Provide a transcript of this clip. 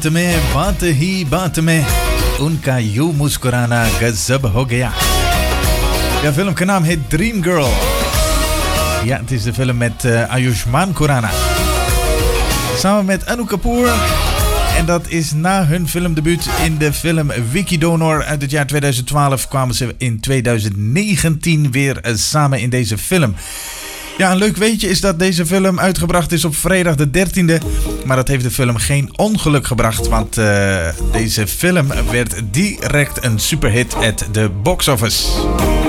बात में उनका यूं मुस्कुराना गजब हो गया. De film genaamd heet Dream Girl. Ja, het is de film met Ayushmann Khurrana. Samen met Anu Kapoor. En dat is na hun filmdebuut in de film Vicky Donor uit het jaar 2012 kwamen ze in 2019 weer samen in deze film. Ja, een leuk weetje is dat deze film uitgebracht is op vrijdag de 13e. Maar dat heeft de film geen ongeluk gebracht. Want deze film werd direct een superhit at de box office.